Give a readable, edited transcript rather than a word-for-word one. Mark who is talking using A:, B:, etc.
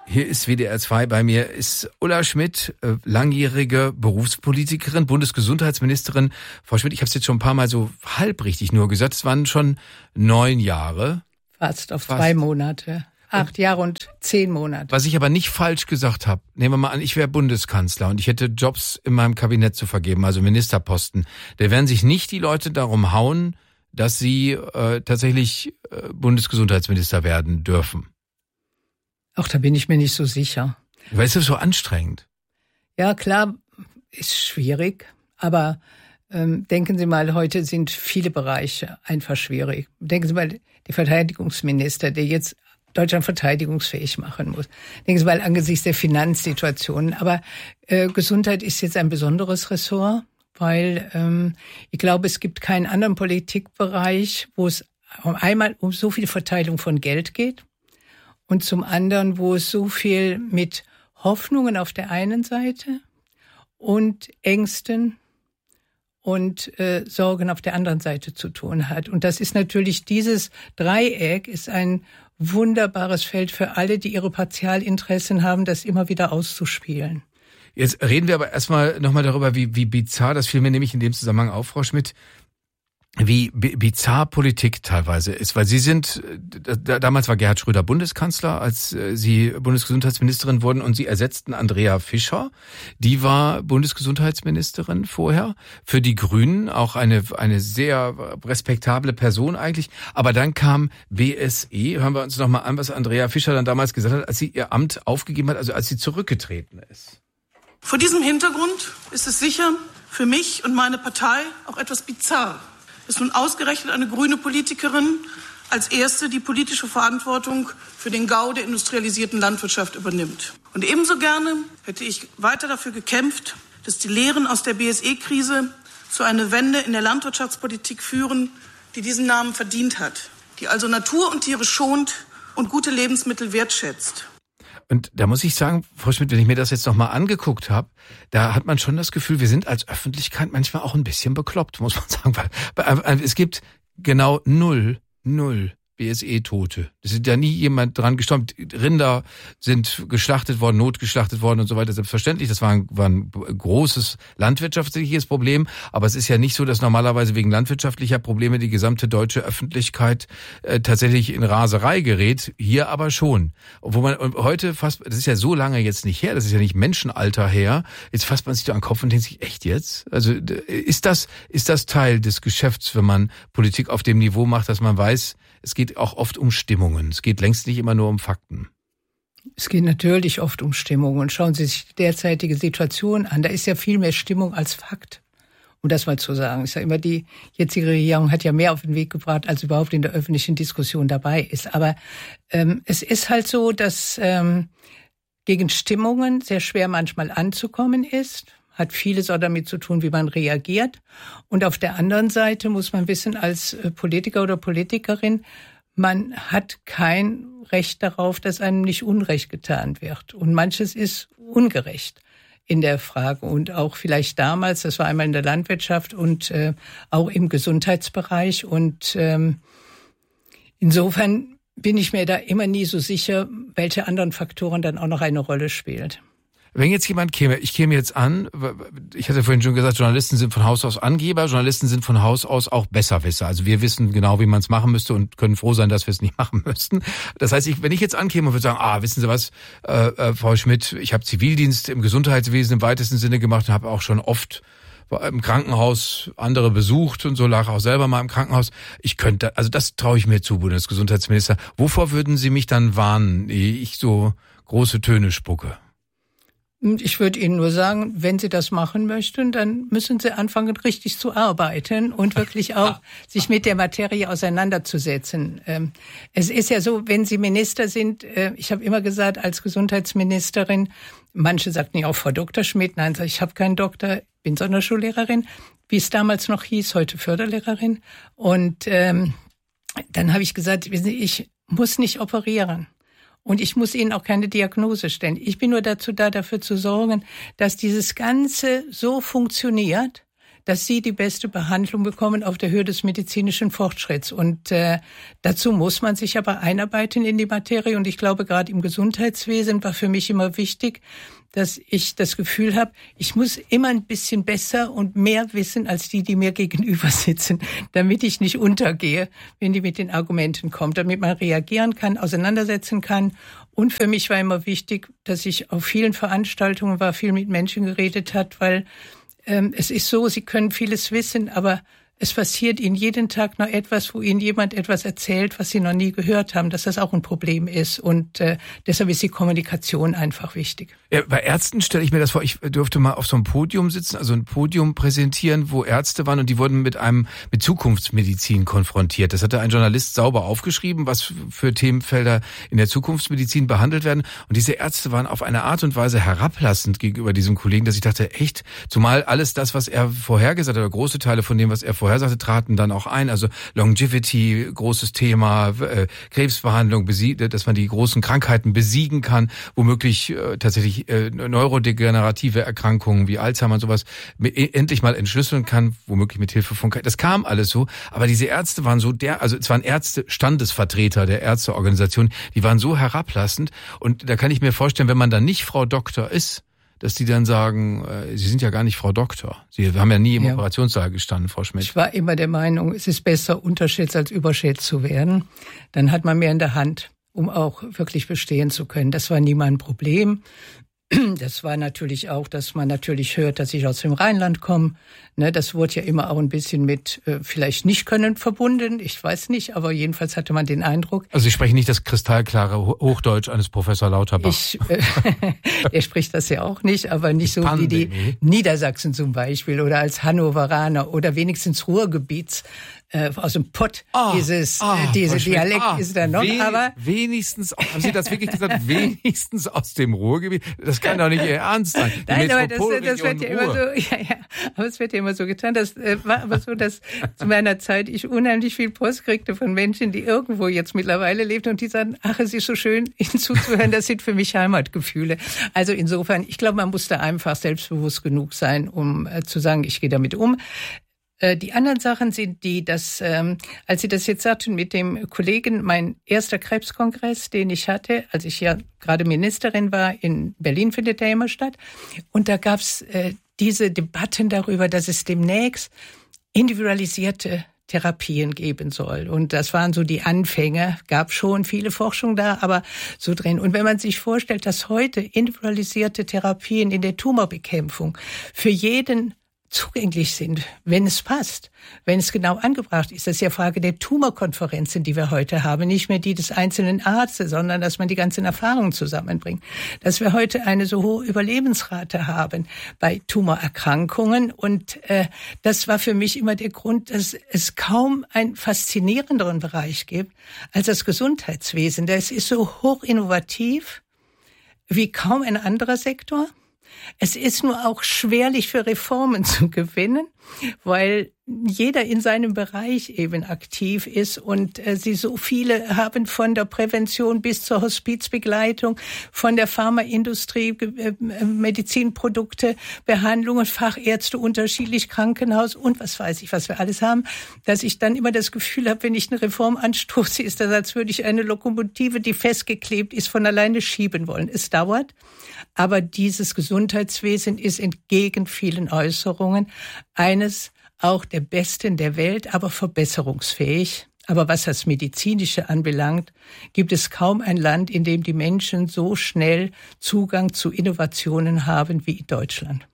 A: Hier ist WDR 2, bei mir ist Ulla Schmidt, langjährige Berufspolitikerin, Bundesgesundheitsministerin. Frau Schmidt, ich habe es jetzt schon ein paar Mal so halbrichtig nur gesagt, es waren schon 9 Jahre.
B: Fast 2 Monate. 8 Jahre und 10 Monate.
A: Was ich aber nicht falsch gesagt habe, nehmen wir mal an, ich wäre Bundeskanzler und ich hätte Jobs in meinem Kabinett zu vergeben, also Ministerposten. Da werden sich nicht die Leute darum hauen, dass sie tatsächlich Bundesgesundheitsminister werden dürfen.
B: Auch da bin ich mir nicht so sicher.
A: Weil es ist so anstrengend.
B: Ja, klar, ist schwierig, aber denken Sie mal, heute sind viele Bereiche einfach schwierig. Denken Sie mal, der Verteidigungsminister, der jetzt Deutschland verteidigungsfähig machen muss. Denken Sie mal angesichts der Finanzsituation. Aber Gesundheit ist jetzt ein besonderes Ressort, weil ich glaube, es gibt keinen anderen Politikbereich, wo es einmal um so viel Verteilung von Geld geht und zum anderen, wo es so viel mit Hoffnungen auf der einen Seite und Ängsten und Sorgen auf der anderen Seite zu tun hat. Und das ist natürlich, dieses Dreieck ist ein wunderbares Feld für alle, die ihre Partialinteressen haben, das immer wieder auszuspielen.
A: Jetzt reden wir aber erstmal nochmal darüber, wie bizarr, das fiel mir nämlich in dem Zusammenhang auf, Frau Schmidt, wie bizarr Politik teilweise ist, weil Sie sind, damals war Gerhard Schröder Bundeskanzler, als Sie Bundesgesundheitsministerin wurden und Sie ersetzten Andrea Fischer, die war Bundesgesundheitsministerin vorher, für die Grünen auch eine sehr respektable Person eigentlich, aber dann kam BSE, hören wir uns nochmal an, was Andrea Fischer dann damals gesagt hat, als sie ihr Amt aufgegeben hat, also als sie zurückgetreten ist.
C: Vor diesem Hintergrund ist es sicher für mich und meine Partei auch etwas bizarr, dass nun ausgerechnet eine grüne Politikerin als erste die politische Verantwortung für den Gau der industrialisierten Landwirtschaft übernimmt. Und ebenso gerne hätte ich weiter dafür gekämpft, dass die Lehren aus der BSE-Krise zu einer Wende in der Landwirtschaftspolitik führen, die diesen Namen verdient hat, die also Natur und Tiere schont und gute Lebensmittel wertschätzt.
A: Und da muss ich sagen, Frau Schmidt, wenn ich mir das jetzt nochmal angeguckt habe, da hat man schon das Gefühl, wir sind als Öffentlichkeit manchmal auch ein bisschen bekloppt, muss man sagen. Weil es gibt genau null BSE-Tote. Es ist ja nie jemand dran gestorben. Rinder sind geschlachtet worden, notgeschlachtet worden und so weiter. Selbstverständlich, das war ein großes landwirtschaftliches Problem. Aber es ist ja nicht so, dass normalerweise wegen landwirtschaftlicher Probleme die gesamte deutsche Öffentlichkeit tatsächlich in Raserei gerät. Hier aber schon. Obwohl man heute fast, das ist ja so lange jetzt nicht her, das ist ja nicht Menschenalter her. Jetzt fasst man sich da an den Kopf und denkt sich, echt jetzt? Also ist das Teil des Geschäfts, wenn man Politik auf dem Niveau macht, dass man weiß, es geht auch oft um Stimmungen. Es geht längst nicht immer nur um Fakten.
B: Es geht natürlich oft um Stimmungen. Und schauen Sie sich die derzeitige Situation an. Da ist ja viel mehr Stimmung als Fakt. Um das mal zu sagen. Ich sage immer, die jetzige Regierung hat ja mehr auf den Weg gebracht, als überhaupt in der öffentlichen Diskussion dabei ist. Aber es ist halt so, dass gegen Stimmungen sehr schwer manchmal anzukommen ist. Hat vieles auch damit zu tun, wie man reagiert. Und auf der anderen Seite muss man wissen, als Politiker oder Politikerin, man hat kein Recht darauf, dass einem nicht Unrecht getan wird. Und manches ist ungerecht in der Frage. Und auch vielleicht damals, das war einmal in der Landwirtschaft und auch im Gesundheitsbereich. Und insofern bin ich mir da immer nie so sicher, welche anderen Faktoren dann auch noch eine Rolle spielt.
A: Wenn jetzt jemand käme, ich käme jetzt an, ich hatte vorhin schon gesagt, Journalisten sind von Haus aus Angeber, Journalisten sind von Haus aus auch Besserwisser. Also wir wissen genau, wie man es machen müsste und können froh sein, dass wir es nicht machen müssten. Das heißt, wenn ich jetzt ankäme und würde sagen, wissen Sie was, Frau Schmidt, ich habe Zivildienst im Gesundheitswesen im weitesten Sinne gemacht und habe auch schon oft im Krankenhaus andere besucht und so, lag auch selber mal im Krankenhaus. Ich könnte, also das traue ich mir zu, Bundesgesundheitsminister. Wovor würden Sie mich dann warnen, ehe ich so große Töne spucke?
B: Ich würde Ihnen nur sagen, wenn Sie das machen möchten, dann müssen Sie anfangen, richtig zu arbeiten und wirklich auch sich mit der Materie auseinanderzusetzen. Es ist ja so, wenn Sie Minister sind, ich habe immer gesagt, als Gesundheitsministerin, manche sagten ja auch Frau Dr. Schmidt, nein, ich habe keinen Doktor, bin Sonderschullehrerin, wie es damals noch hieß, heute Förderlehrerin. Und dann habe ich gesagt, ich muss nicht operieren. Und ich muss Ihnen auch keine Diagnose stellen. Ich bin nur dazu da, dafür zu sorgen, dass dieses Ganze so funktioniert, dass sie die beste Behandlung bekommen auf der Höhe des medizinischen Fortschritts. Und dazu muss man sich aber einarbeiten in die Materie. Und ich glaube, gerade im Gesundheitswesen war für mich immer wichtig, dass ich das Gefühl habe, ich muss immer ein bisschen besser und mehr wissen als die mir gegenüber sitzen, damit ich nicht untergehe, wenn die mit den Argumenten kommt, damit man reagieren kann, auseinandersetzen kann. Und für mich war immer wichtig, dass ich auf vielen Veranstaltungen war, viel mit Menschen geredet hat, weil es ist so, sie können vieles wissen, aber es passiert ihnen jeden Tag noch etwas, wo ihnen jemand etwas erzählt, was sie noch nie gehört haben, dass das auch ein Problem ist. Und deshalb ist die Kommunikation einfach wichtig.
A: Ja, bei Ärzten stelle ich mir das vor, ich durfte mal auf so einem Podium sitzen, also ein Podium präsentieren, wo Ärzte waren und die wurden mit Zukunftsmedizin konfrontiert. Das hatte ein Journalist sauber aufgeschrieben, was für Themenfelder in der Zukunftsmedizin behandelt werden. Und diese Ärzte waren auf eine Art und Weise herablassend gegenüber diesem Kollegen, dass ich dachte, echt, zumal alles das, was er vorhergesagt hat, oder große Teile von dem, was er vorhersagte, traten dann auch ein. Also Longevity, großes Thema, Krebsbehandlung, dass man die großen Krankheiten besiegen kann, womöglich tatsächlich neurodegenerative Erkrankungen wie Alzheimer und sowas endlich mal entschlüsseln kann, womöglich mit Hilfe von das kam alles so, aber diese Ärzte waren so also es waren Ärzte, Standesvertreter der Ärzteorganisation, die waren so herablassend und da kann ich mir vorstellen, wenn man dann nicht Frau Doktor ist, dass die dann sagen, Sie sind ja gar nicht Frau Doktor. Sie haben ja nie im Operationssaal gestanden, Frau Schmidt.
B: Ich war immer der Meinung, es ist besser, unterschätzt als überschätzt zu werden. Dann hat man mehr in der Hand, um auch wirklich bestehen zu können. Das war nie mein Problem. Das war natürlich auch, dass man natürlich hört, dass ich aus dem Rheinland komme. Ne, das wurde ja immer auch ein bisschen mit vielleicht nicht können verbunden. Ich weiß nicht, aber jedenfalls hatte man den Eindruck.
A: Also Sie sprechen nicht das kristallklare Hochdeutsch eines Professor Lauterbach.
B: Er spricht das ja auch nicht, aber nicht so wie die Niedersachsen zum Beispiel oder als Hannoveraner oder wenigstens Ruhrgebiets. Aus dem Pott diese Dialekt ist da noch, aber
A: wenigstens, haben Sie das wirklich gesagt, wenigstens aus dem Ruhrgebiet? Das kann doch nicht Ihr Ernst sein.
B: Nein, aber das wird ja immer so, aber es wird ja immer so getan. Das war aber so, dass zu meiner Zeit ich unheimlich viel Post kriegte von Menschen, die irgendwo jetzt mittlerweile lebten und die sagen, ach, es ist so schön, Ihnen zuzuhören, das sind für mich Heimatgefühle. Also insofern, ich glaube, man muss da einfach selbstbewusst genug sein, um zu sagen, ich gehe damit um. Die anderen Sachen sind die, dass, als Sie das jetzt sagten mit dem Kollegen, mein erster Krebskongress, den ich hatte, als ich ja gerade Ministerin war, in Berlin findet der immer statt. Und da gab's diese Debatten darüber, dass es demnächst individualisierte Therapien geben soll. Und das waren so die Anfänge, gab schon viele Forschung da, aber so drin. Und wenn man sich vorstellt, dass heute individualisierte Therapien in der Tumorbekämpfung für jeden zugänglich sind, wenn es passt, wenn es genau angebracht ist. Das ist ja Frage der Tumorkonferenzen, die wir heute haben, nicht mehr die des einzelnen Arztes, sondern dass man die ganzen Erfahrungen zusammenbringt. Dass wir heute eine so hohe Überlebensrate haben bei Tumorerkrankungen und das war für mich immer der Grund, dass es kaum einen faszinierenderen Bereich gibt als das Gesundheitswesen. Das ist so hoch innovativ wie kaum ein anderer Sektor. Es ist nur auch schwerlich für Reformen zu gewinnen, weil jeder in seinem Bereich eben aktiv ist und sie so viele haben von der Prävention bis zur Hospizbegleitung, von der Pharmaindustrie, Medizinprodukte, Behandlungen, Fachärzte, unterschiedlich Krankenhaus und was weiß ich, was wir alles haben, dass ich dann immer das Gefühl habe, wenn ich eine Reform anstoße, ist das, als würde ich eine Lokomotive, die festgeklebt ist, von alleine schieben wollen. Es dauert, aber dieses Gesundheitswesen ist entgegen vielen Äußerungen eines auch der Besten der Welt, aber verbesserungsfähig. Aber was das Medizinische anbelangt, gibt es kaum ein Land, in dem die Menschen so schnell Zugang zu Innovationen haben wie in Deutschland.